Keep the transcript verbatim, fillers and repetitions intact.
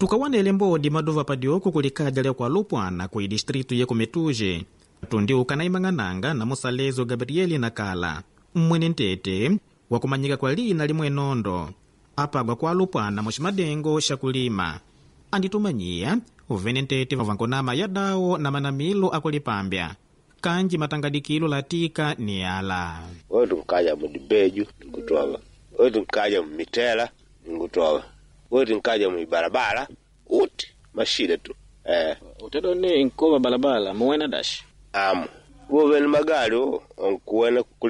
Tukawanele mbodi maduva padioku kulikaja leo kwa Lupwana kui distritu ye Kumetuje. Tundi ukanaimang'ananga na Musalezo Gabrieli Nakala. Mwene ntete wakumanyika kwa lina limwe nondo. Apagwa kwa Lupwana mwishimadengo shakulima. Anditumanyia uvene ntete vavankonama ya dao na manamilo akulipambya. Kanji matangadikilo latika ni ala. Wetu nkaja mdibeju nkutowa. Wetu nkaja mitela nkutowa. Wetu nkaja mbarabara uti mashida tu. Eh. Utedo ni nkoba barabara muwena dash. Amu. Uwe ni magari o nkuwena